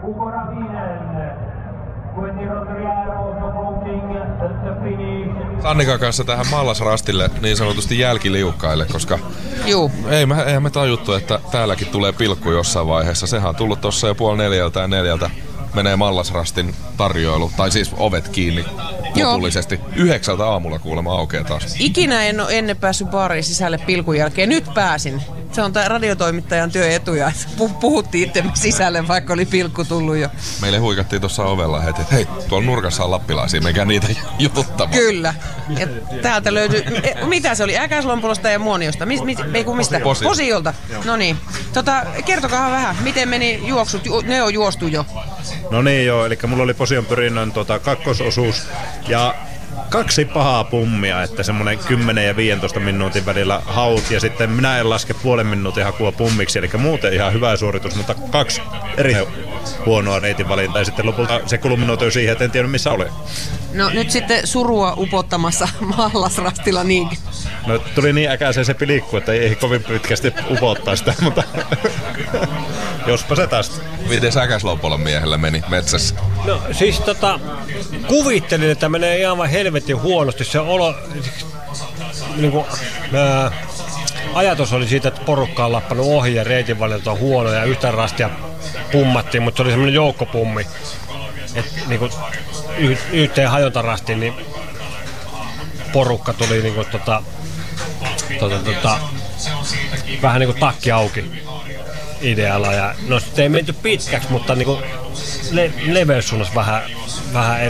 Sannikan kanssa tähän Mallasrastille niin sanotusti jälkiliukkaille, koska eihän me tajuttu, että täälläkin tulee pilkku jossain vaiheessa. Sehän on tullut tossa jo 3:30 menee Mallasrastin tarjoilu, tai siis ovet kiinni lopullisesti. 9 aamulla kuulemma aukeaa taas. Ikinä en ole ennen päässyt baariin sisälle pilkun jälkeen. Nyt pääsin. Se on tää radiotoimittajan työetuja. Puhuttiin itsemme sisälle, vaikka oli pilkku tullut jo. Meille huikattiin tuossa ovella heti, että hei, tuolla nurkassa on lappilaisia, menkää niitä jututtamaan. Kyllä. Ja täältä löytyy, mitä se oli, Äkäslompolosta ja Muoniosta? Mistä? Posiolta. No niin. Kertokaa vähän, miten meni juoksut? Ne on juostu jo. No niin joo, eli mulla oli Posion pyrinnön kakkososuus ja 2 pahaa pummia, että semmonen 10 ja 15 minuutin välillä haut ja sitten minä en laske puolen minuutin hakua pummiksi, eli muuten ihan hyvä suoritus, mutta 2 eri huonoa reitinvalintaa ja sitten lopulta se kulminoitui siihen, että en tiedä missä oli. No nyt sitten surua upottamassa Mallasrastilla niinkin. No tuli niin äkäiseen se pilikku, että ei kovin pitkästi upottaa sitä, mutta jospa se tästä. Miten Äkäslompolan miehellä meni metsässä? No siis kuvittelin, että menee ihan helvetin huonosti. Se ajatus oli siitä, että porukka on lappannut ohi ja reitinvalinta on huono ja yhtä rastia pummattiin, mutta se oli semmoinen joukkopummi. Että niinku yhteen hajontarastiin niin porukka tuli niinku vähän niinku takki auki idealla ja no sitten ei menty pitkäksi, mutta niinku leveyssuunnassa vähän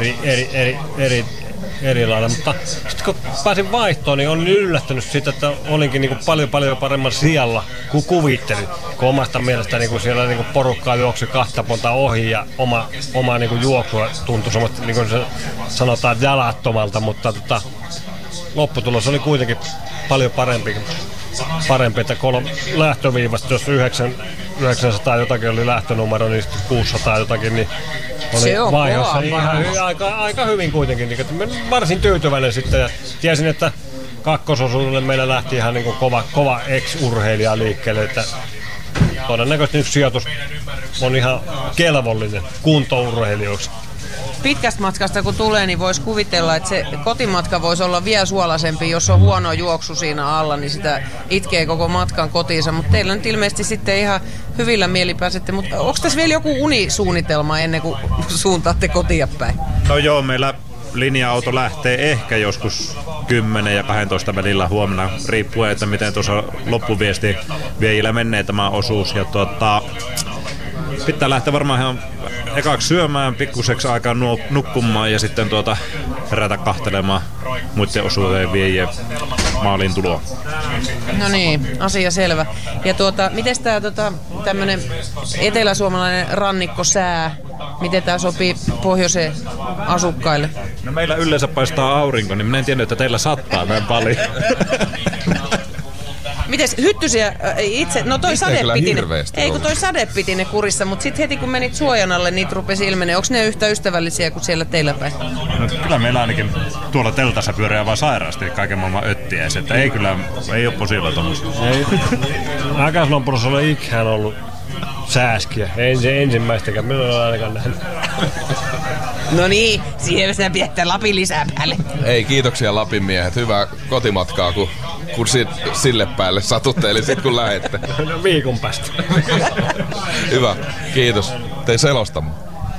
eri lailla, mutta sitten kun pääsin vaihtoon, niin olin yllättynyt siitä, että olinkin niinku paljon paremman sijalla kuin kuvittelin, kun omasta mielestä niinku siellä niinku porukkaa juoksi 2 ponta ohi ja oma niinku juoksua tuntui semmoista, niin kuin sanotaan, jalattomalta, mutta lopputulos oli kuitenkin paljon parempi, että lähtöviivasta, jos 900 jotakin oli lähtönumero, niin 600 jotakin, niin oli vaiheessa aika hyvin kuitenkin. Niin, varsin tyytyväinen sitten ja tiesin, että kakkososuudelle meillä lähti ihan niin kuin kova ex-urheilija liikkeelle, että todennäköisesti nyt sijoitus on ihan kelvollinen kuntourheilijoiksi. Pitkästä matkasta kun tulee, niin voisi kuvitella, että se kotimatka voisi olla vielä suolaisempi, jos on huono juoksu siinä alla, niin sitä itkee koko matkan kotiinsa. Mutta teillä nyt ilmeisesti sitten ihan hyvillä mieli pääsette. Mutta onko tässä vielä joku unisuunnitelma ennen kuin suuntaatte kotia päin? No joo, meillä linja-auto lähtee ehkä joskus 10 ja 12 välillä huomenna, riippuen, että miten tuossa loppuviesti viejillä menee tämä osuus. Ja pitää lähteä varmaan ihan ekaksi syömään, pikkuseksi aikaa nukkumaan ja sitten herätä kahtelemaan muiden osuuden viejien maaliin tuloa. No niin, asia selvä. Ja miten tämä tämmönen eteläsuomalainen rannikkosää, miten tämä sopii pohjoiseen asukkaille? No meillä yleensä paistaa aurinko, niin minä en tiedä, että teillä sattaa näin paljon. Mites hyttysiä itse, no toi sade piti ne kurissa, mutta sitten heti kun menit suojan alle, niitä rupesi ilmenee. Onko ne yhtä ystävällisiä kuin siellä teillä päin? No, kyllä meillä ainakin tuolla teltassa pyöreää vaan sairaasti kaiken maailman öttiäisiä, että ei ole Posiolla tuommoista. Äkäslompolossa oli ikään ollut sääskiä, ensimmäistäkään, minä olen ainakaan nähnyt. No niin, siihen sitä pidätte Lapin lisää päälle. Ei, kiitoksia Lapin miehet, hyvää kotimatkaa, kun sille päälle satutte, eli sit kun lähette. No viikon päästä. Hyvä, kiitos. Tein selostamaan.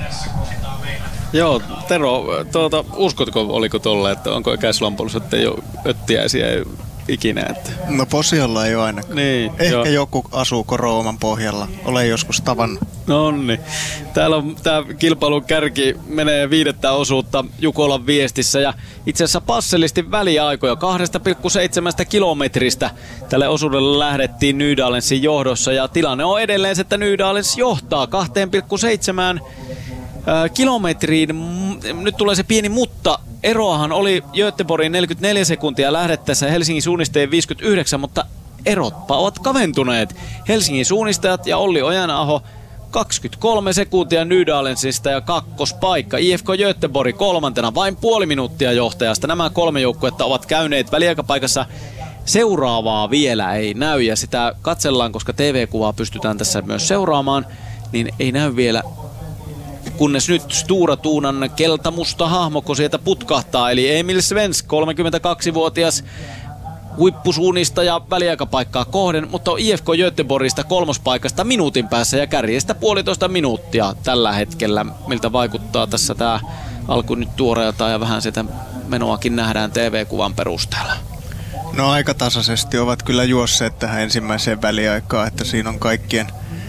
Joo, Tero, uskotko, oliko tolle, että onko Äkäslompolossa, että ei ole öttiäisiä ikinä? Että... No Posiolla ei ole ainakaan. Niin, ehkä joku asuu Korooman pohjalla. Olen joskus tavannut. No niin. Täällä on tämä kilpailun kärki menee 5. osuutta Jukolan viestissä ja itse asiassa passellisti väliaikoja 2,7 kilometristä. Tälle osuudelle lähdettiin Nydalensin johdossa ja tilanne on edelleen se, että Nydalens johtaa 2,7 kilometriin. Nyt tulee se pieni mutta. Eroahan oli Göteborgin 44 sekuntia lähdettäessä Helsingin suunnistajien 59, mutta erotpa ovat kaventuneet. Helsingin suunnistajat ja Olli Ojanaho 23 sekuntia Nydalensista ja kakkospaikka. IFK Göteborg 3. vain puoli minuuttia johtajasta. Nämä 3 joukkuetta ovat käyneet väliaikapaikassa. Seuraavaa vielä ei näy ja sitä katsellaan, koska TV-kuvaa pystytään tässä myös seuraamaan, niin ei näy vielä kunnes nyt Stura Tuunan keltamusta hahmoko sieltä putkahtaa, eli Emil Svensk, 32-vuotias huippusuunnistaja väliaikapaikkaa kohden, mutta on IFK Göteborgista kolmospaikasta minuutin päässä ja kärjestä 1,5 minuuttia tällä hetkellä. Miltä vaikuttaa tässä tää alku nyt tuoreelta ja vähän sitä menoakin nähdään TV-kuvan perusteella? No aika tasaisesti ovat kyllä juosseet tähän ensimmäiseen väliaikaan, että siinä on kaikkien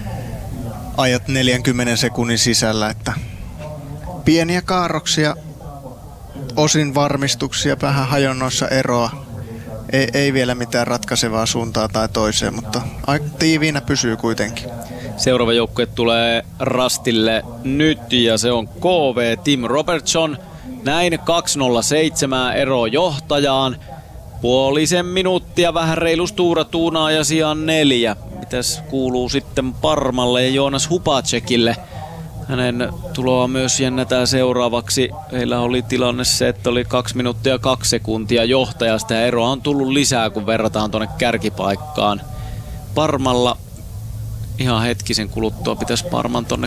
ajat 40 sekunnin sisällä, että pieniä kaarroksia, osin varmistuksia, vähän hajonnoissa eroa. Ei vielä mitään ratkaisevaa suuntaa tai toiseen, mutta aika tiiviinä pysyy kuitenkin. Seuraava joukkue tulee rastille nyt ja se on KV Tim Robertson. Näin 2.07 ero johtajaan. Puolisen minuuttia vähän reilu Stura Tuunaa ja sijaan 4. Mitäs kuuluu sitten Parmalle ja Joonas Hupacekille? Hänen tuloa myös jännätään seuraavaksi. Heillä oli tilanne se, että oli 2 minuuttia 2 sekuntia johtajasta ja eroa on tullut lisää, kun verrataan tuonne kärkipaikkaan. Parmalla ihan hetkisen kuluttua pitäisi Parman tonne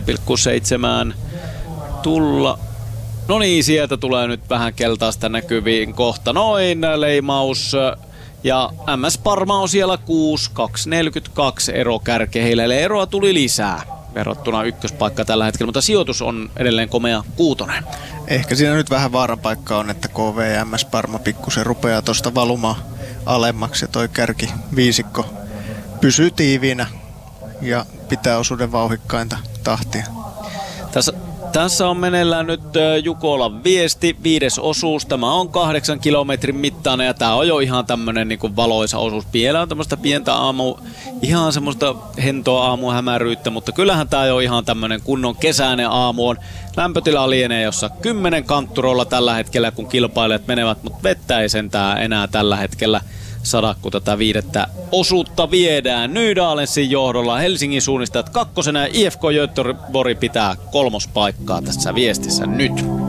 2,7 tulla. No niin, sieltä tulee nyt vähän keltaista näkyviin kohta. Noin leimaus. Ja MS Parma on siellä 6, 2.42 ero kärkeheillä. Eli eroa tuli lisää verrattuna ykköspaikka tällä hetkellä, mutta sijoitus on edelleen komea 6. Ehkä siinä nyt vähän vaaranpaikka on, että KV ja MS Parma pikkusen rupeaa tuosta valumaan alemmaksi ja toi kärki viisikko pysyy tiiviinä ja pitää osuuden vauhikkainta tahtia. Tässä on meneillään nyt Jukolan viesti, 5. osuus. Tämä on 8 kilometrin mittainen ja tää on jo ihan tämmönen niinku valoisa osuus. Vielä on tämmöistä pientä ihan semmoista hentoa aamuhämäryyttä, mutta kyllähän tää jo ihan tämmönen kunnon kesäinen aamu on. Lämpötila lienee jossa 10 kantturolla tällä hetkellä, kun kilpailijat menevät, mutta vettä ei sentään enää tällä hetkellä sada, kun tätä 5. osuutta viedään. Nydalensin johdolla Helsingin suunnistajat 2. ja IFK Göteborg pitää 3. paikkaa tässä viestissä nyt.